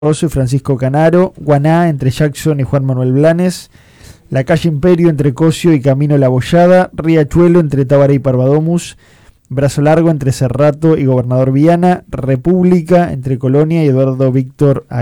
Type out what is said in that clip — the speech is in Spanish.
Rosso y Francisco Canaro, Guaná entre Jackson y Juan Manuel Blanes, la calle Imperio entre Cosio y Camino La Bollada, Riachuelo entre Tábara y Parvadomus, Brazo Largo entre Cerrato y Gobernador Viana, República entre Colonia y Eduardo Víctor